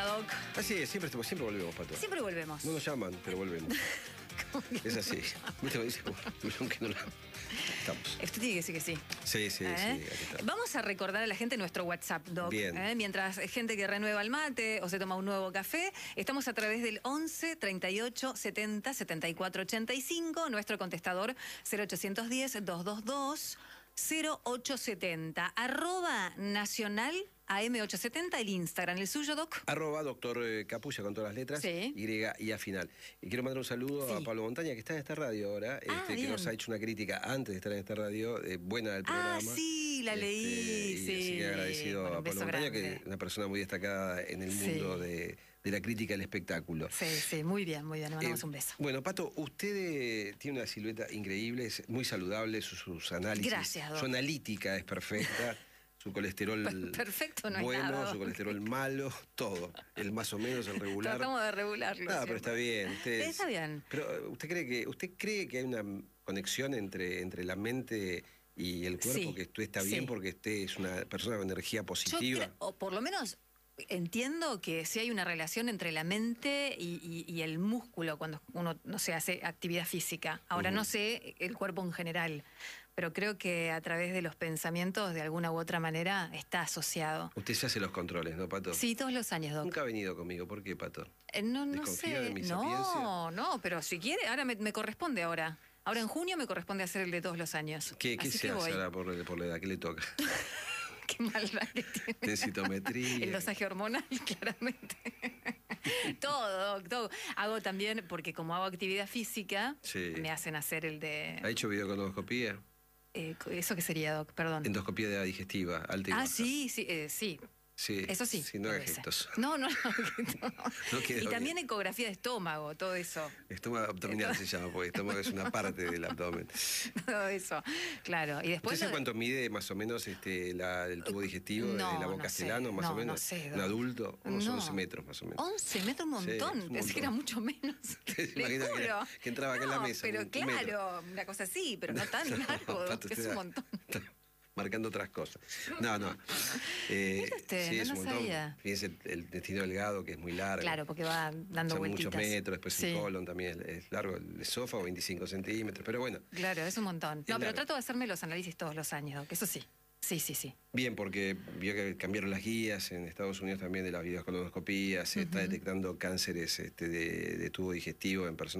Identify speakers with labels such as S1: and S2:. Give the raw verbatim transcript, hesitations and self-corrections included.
S1: vuelta, Doc.
S2: Así es, siempre, siempre volvemos, Pato.
S1: Siempre volvemos.
S2: No nos llaman, pero volvemos. Es así. ¿Viste lo dice? Aunque no lo... Estamos.
S1: Esto tiene que decir que sí.
S2: Sí, sí,
S1: ¿Eh?
S2: sí. Aquí está.
S1: Vamos a recordar a la gente nuestro WhatsApp, Doc.
S2: Bien.
S1: ¿Eh? Mientras gente que renueva el mate o se toma un nuevo café, estamos a través del once, treinta y ocho, setenta, setenta y cuatro, ochenta y cinco. Nuestro contestador cero ochocientos diez, doscientos veintidós, cero ochocientos setenta. Arroba nacional A M ochocientos setenta, el Instagram. ¿El suyo, Doc?
S2: Arroba doctor eh, Capulla con todas las letras,
S1: Sí.
S2: Y y a final. Y quiero mandar un saludo
S1: Sí.
S2: a Pablo Montaña, que está en esta radio ahora,
S1: Ah,
S2: este, que
S1: bien.
S2: nos ha hecho una crítica antes de estar en esta radio, eh, buena del programa.
S1: Ah, sí, la
S2: Este,
S1: leí,
S2: y
S1: sí.
S2: así que agradecido
S1: Bueno,
S2: a
S1: un
S2: Pablo
S1: beso
S2: Montaña,
S1: grande.
S2: que es una persona muy destacada en el
S1: Sí.
S2: mundo de, de la crítica del espectáculo.
S1: Sí, sí, muy bien, muy bien. Le mandamos
S2: Eh,
S1: un beso.
S2: Bueno, Pato, usted eh, tiene una silueta increíble, es muy saludable, sus, sus análisis.
S1: Gracias, Doc.
S2: Su analítica es perfecta, su colesterol
S1: Perfecto no es
S2: bueno,
S1: nada,
S2: su
S1: Doc.
S2: colesterol malo, todo. El más o menos, el regular.
S1: Tratamos de regularlo.
S2: No, pero
S1: siempre.
S2: está bien. Usted es-
S1: Está bien.
S2: Pero ¿usted cree que usted cree que hay una conexión entre, entre la mente y el cuerpo?
S1: Sí,
S2: Que usted está bien
S1: sí.
S2: porque usted es una persona con energía
S1: Yo
S2: positiva.
S1: creo, o por lo menos entiendo que sí hay una relación entre la mente y, y- y el músculo cuando uno, no sé, hace actividad física. Ahora
S2: Ujú.
S1: no sé el cuerpo en general, pero creo que a través de los pensamientos, de alguna u otra manera, está asociado.
S2: Usted se hace los controles, ¿no, Pato?
S1: Sí, todos los años, Doc.
S2: Nunca ha venido conmigo. ¿Por qué, Pato?
S1: Eh, no, no
S2: ¿Desconfía
S1: sé.
S2: de mi
S1: no,
S2: sapiencia?
S1: no, pero si quiere, ahora me, me corresponde ahora. Ahora en junio me corresponde hacer el de todos los años.
S2: ¿Qué, qué
S1: Así
S2: se
S1: que
S2: hace
S1: voy.
S2: ahora por, por la edad? ¿Qué le toca?
S1: Qué maldad que tiene.
S2: Densitometría.
S1: El dosaje hormonal, claramente. Todo, Doc, todo. Hago también, porque como hago actividad física,
S2: Sí.
S1: me hacen hacer el de...
S2: ¿Ha hecho videoconoscopía?
S1: eh, ¿Eso qué sería, Doc? Perdón.
S2: Endoscopía de la digestiva, alta y
S1: Ah,
S2: baja.
S1: sí, sí, eh, sí.
S2: Sí.
S1: Eso sí.
S2: Sí, no
S1: lo
S2: haga
S1: hice.
S2: gestos.
S1: No, no, no. no.
S2: No quedó
S1: Y también
S2: bien.
S1: ecografía de estómago, todo eso.
S2: Estómago abdominal se llama, porque estómago es una parte del abdomen.
S1: Todo eso, claro. Y después...
S2: ¿Usted sabe
S1: lo de-
S2: cuánto mide más o menos este, la, el tubo digestivo de
S1: No,
S2: la boca
S1: no sé.
S2: castellano, más
S1: No,
S2: o menos?
S1: no sé,
S2: Un
S1: Doc.
S2: adulto, unos
S1: No.
S2: once metros más o menos.
S1: once metros, un
S2: Sí,
S1: montón.
S2: es un
S1: Pensé que era
S2: montón.
S1: mucho menos.
S2: ¿Se
S1: Le
S2: imagina que
S1: juro.
S2: era- que entraba acá en la
S1: No,
S2: mesa,
S1: Pero
S2: un- un
S1: claro,
S2: metro?
S1: una cosa así, pero no tan largo,
S2: Pato,
S1: que es
S2: usted
S1: un
S2: está-
S1: montón.
S2: está marcando otras cosas. No, no. Eh,
S1: Mire usted,
S2: sí,
S1: no
S2: es un
S1: lo
S2: montón.
S1: sabía.
S2: Fíjese el, el intestino delgado, que es muy largo.
S1: Claro, porque va dando
S2: Son
S1: vueltitas.
S2: muchos metros, después
S1: Sí.
S2: el colon también es largo, el esófago veinticinco centímetros, pero bueno,
S1: Claro, es un montón. No, pero
S2: largo.
S1: trato de hacerme los análisis todos los años, Doc, eso sí. Sí, sí, sí.
S2: bien, porque vio que cambiaron las guías en Estados Unidos también de las videocolonoscopías, se está
S1: Ujú.
S2: detectando cánceres este, de, de tubo digestivo en personas